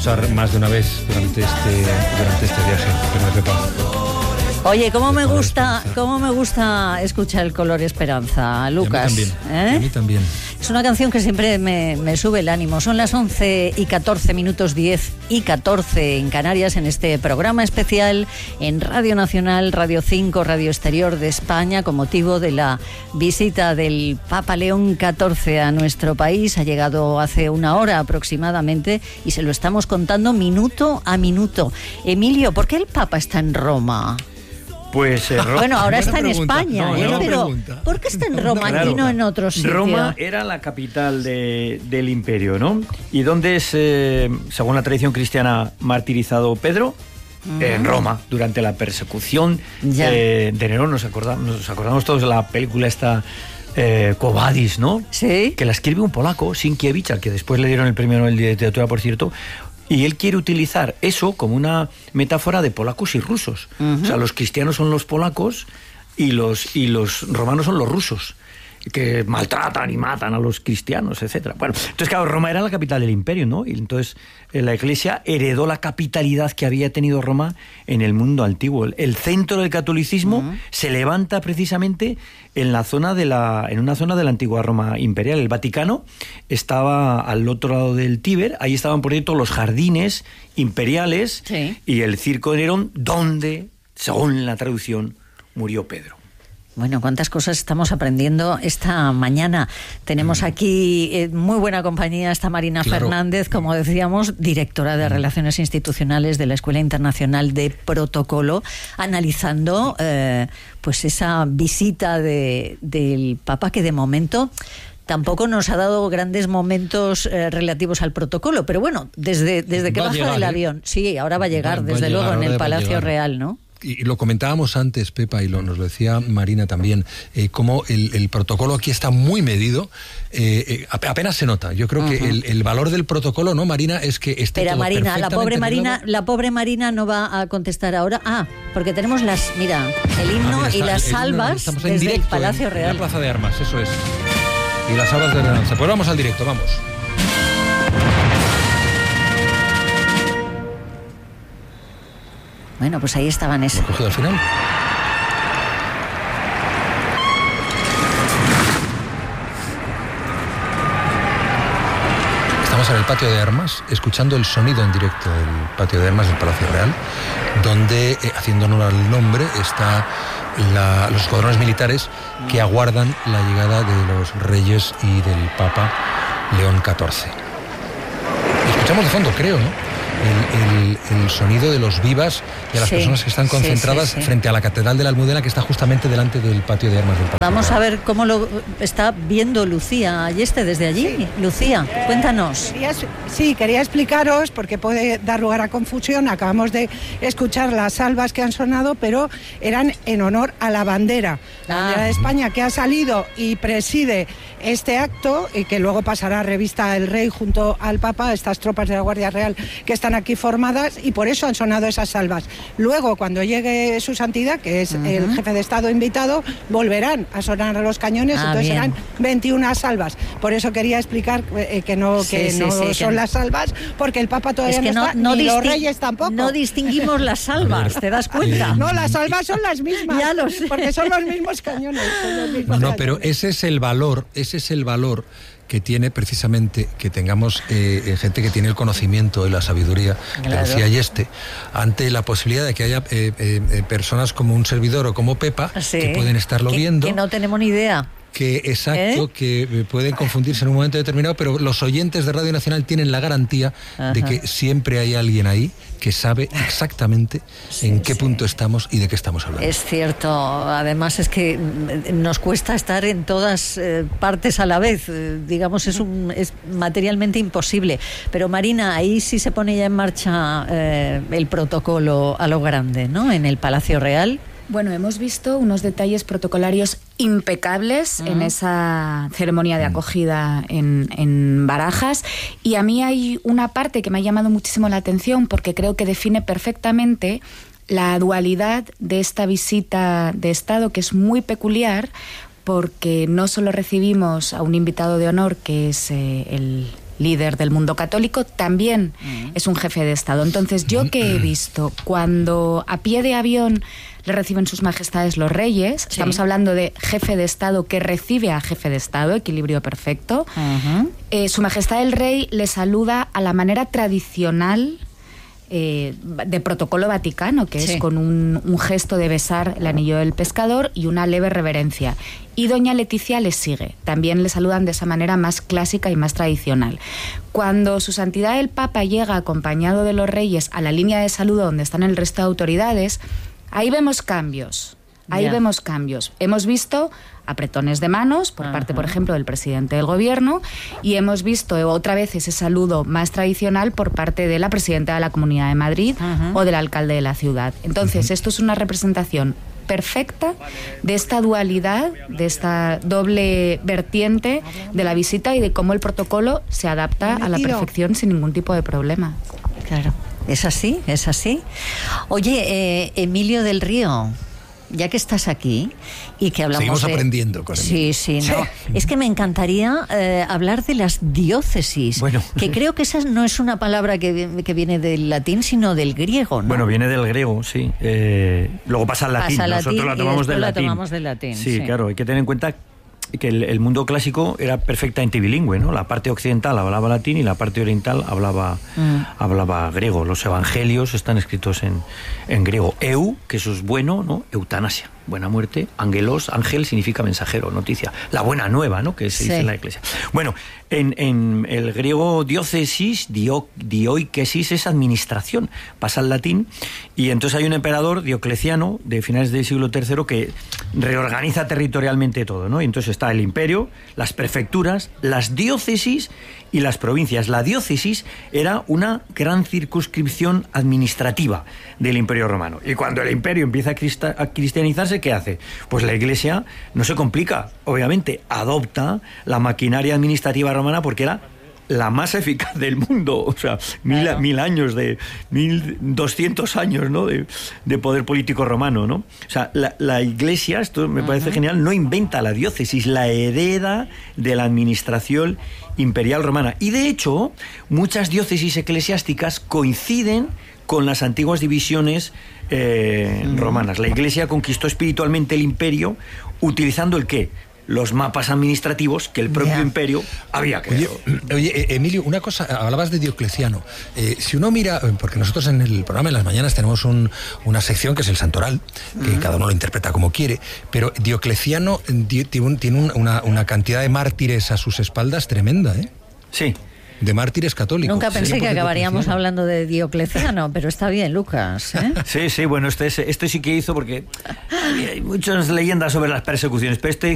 usar más de una vez durante este viaje. Pero Pepa. Oye, cómo me gusta escuchar el Color y Esperanza, Lucas. A mí también. Es una canción que siempre me sube el ánimo. Son las 11:14 minutos, 10:14 en Canarias, en este programa especial en Radio Nacional, Radio 5, Radio Exterior de España, con motivo de la visita del Papa León XIV a nuestro país. Ha llegado hace una hora aproximadamente y se lo estamos contando minuto a minuto. Emilio, ¿por qué el Papa está en Roma? Pues bueno, ahora está en pregunta. España, pero ¿por qué está en Roma y no en otro sitio? Roma era la capital del imperio, ¿no? Y donde es, según la tradición cristiana, martirizado Pedro, en Roma, durante la persecución de Nerón. Nos acordamos todos de la película esta, Quo Vadis, ¿no? Sí. Que la escribe un polaco, Sienkiewicz, al que después le dieron el premio Nobel de Literatura, por cierto. Y él quiere utilizar eso como una metáfora de polacos y rusos. O sea, los cristianos son los polacos y los romanos son los rusos, que maltratan y matan a los cristianos, etcétera. Bueno, entonces claro, Roma era la capital del imperio, ¿no? Y entonces la Iglesia heredó la capitalidad que había tenido Roma en el mundo antiguo. El centro del catolicismo se levanta precisamente en una zona de la antigua Roma imperial. El Vaticano estaba al otro lado del Tíber. Ahí estaban, por cierto, los jardines imperiales y el circo de Nerón, donde, según la traducción, murió Pedro. Bueno, cuántas cosas estamos aprendiendo esta mañana. Tenemos aquí muy buena compañía, está Marina Fernández, como decíamos, directora de Relaciones Institucionales de la Escuela Internacional de Protocolo, analizando pues esa visita del Papa, que de momento tampoco nos ha dado grandes momentos relativos al protocolo, pero bueno, desde que baja del avión, sí, ahora va a llegar, desde luego, en el Palacio Real, ¿no? Y lo comentábamos antes, Pepa, y nos lo decía Marina también, cómo el protocolo aquí está muy medido, apenas se nota. Yo creo que el valor del protocolo, ¿no, Marina? Es que esté todo Marina, la pobre Marina no va a contestar ahora. Porque tenemos el himno y las salvas desde el Palacio Real. En la Plaza de Armas, eso es. Y las salvas de la danza. Pues vamos al directo, vamos. Bueno, pues ahí estaban ¿Lo he cogido al final? Estamos en el patio de armas, escuchando el sonido en directo del patio de armas del Palacio Real, donde, haciendo honor al nombre, están los escuadrones militares que aguardan la llegada de los reyes y del Papa León XIV. Escuchamos de fondo, creo, ¿no? El sonido de los vivas, de las personas que están concentradas frente a la Catedral de la Almudena, que está justamente delante del patio de armas del Palacio. Vamos a ver cómo lo está viendo Lucía Ayeste desde allí. Sí. Lucía, cuéntanos. Quería explicaros, porque puede dar lugar a confusión. Acabamos de escuchar las salvas que han sonado, pero eran en honor a la bandera de España, que ha salido y preside este acto, y que luego pasará a revista el rey junto al Papa, estas tropas de la Guardia Real que están aquí formadas, y por eso han sonado esas salvas. Luego, cuando llegue su santidad, que es el jefe de Estado invitado, volverán a sonar los cañones, entonces serán 21 salvas. Por eso quería explicar que no son las salvas, porque el Papa todavía no está, ni los reyes tampoco. No distinguimos las salvas, ¿te das cuenta? No, las salvas son las mismas, ya lo sé, porque son los mismos cañones. Pero ese es el valor que tiene precisamente que tengamos gente que tiene el conocimiento y la sabiduría, que decía Ayeste, ante la posibilidad de que haya personas como un servidor o como Pepa, que pueden estarlo viendo. Que no tenemos ni idea. Que pueden confundirse en un momento determinado, pero los oyentes de Radio Nacional tienen la garantía de que siempre hay alguien ahí que sabe exactamente en qué punto estamos y de qué estamos hablando. Es cierto, además es que nos cuesta estar en todas partes a la vez, digamos, es materialmente imposible. Pero Marina, ahí sí se pone ya en marcha el protocolo a lo grande, ¿no? En el Palacio Real. Bueno, hemos visto unos detalles protocolarios impecables en esa ceremonia de acogida en Barajas, y a mí hay una parte que me ha llamado muchísimo la atención, porque creo que define perfectamente la dualidad de esta visita de Estado, que es muy peculiar, porque no solo recibimos a un invitado de honor, que es el líder del mundo católico, también es un jefe de Estado. Entonces, ¿yo qué he visto? Cuando a pie de avión le reciben sus majestades los reyes, estamos hablando de jefe de Estado que recibe a jefe de Estado, equilibrio perfecto, su majestad el rey le saluda a la manera tradicional de protocolo vaticano, que es con un gesto de besar el anillo del pescador y una leve reverencia. Y doña Leticia le sigue. También le saludan de esa manera más clásica y más tradicional. Cuando su santidad el Papa llega acompañado de los reyes a la línea de saludo donde están el resto de autoridades, ahí vemos cambios. Vemos cambios. Hemos visto apretones de manos por parte, por ejemplo, del presidente del gobierno, y hemos visto otra vez ese saludo más tradicional por parte de la presidenta de la Comunidad de Madrid o del alcalde de la ciudad. Entonces, esto es una representación perfecta de esta dualidad, de esta doble vertiente de la visita y de cómo el protocolo se adapta a la perfección sin ningún tipo de problema. Claro, es así, es así. Oye, Emilio del Río, ya que estás aquí y que hablamos seguimos aprendiendo con él. Sí, no. Es que me encantaría hablar de las diócesis, que creo que esa no es una palabra que viene del latín, sino del griego, ¿no? Bueno, viene del griego, sí. Luego pasa al latín. Nosotros la tomamos del latín. Sí, claro, hay que tener en cuenta que el mundo clásico era perfectamente bilingüe, ¿no? La parte occidental hablaba latín y la parte oriental hablaba griego. Los evangelios están escritos en griego. Eu, que eso es bueno, ¿no? Eutanasia, buena muerte. Angelos, ángel significa mensajero, noticia. La buena nueva, ¿no? Que se dice en la iglesia. Bueno, en el griego diócesis, dioikesis es administración, pasa al latín, y entonces hay un emperador, Diocleciano, de finales del siglo III, que reorganiza territorialmente todo, ¿no? Y entonces está el imperio, las prefecturas, las diócesis y las provincias. La diócesis era una gran circunscripción administrativa del Imperio Romano. Y cuando el imperio empieza a cristianizarse, ¿qué hace? Pues la Iglesia no se complica, obviamente, adopta la maquinaria administrativa romana porque era la más eficaz del mundo, o sea, mil años 1200 años, ¿no? de poder político romano, ¿no? O sea, la Iglesia, esto me parece genial, no inventa la diócesis, la hereda de la administración imperial romana. Y de hecho, muchas diócesis eclesiásticas coinciden con las antiguas divisiones romanas. La Iglesia conquistó espiritualmente el imperio utilizando ¿el qué? Los mapas administrativos que el propio imperio había creado. Oye, Emilio, una cosa, hablabas de Diocleciano. Si uno mira, porque nosotros en el programa en las mañanas tenemos una sección que es el Santoral, que cada uno lo interpreta como quiere, pero Diocleciano tiene una cantidad de mártires a sus espaldas tremenda, ¿eh? Sí. De mártires católicos. Nunca pensé que acabaríamos hablando de Diocleciano, pero está bien, Lucas, ¿eh? Sí, bueno, este sí que hizo, porque hay muchas leyendas sobre las persecuciones, pero este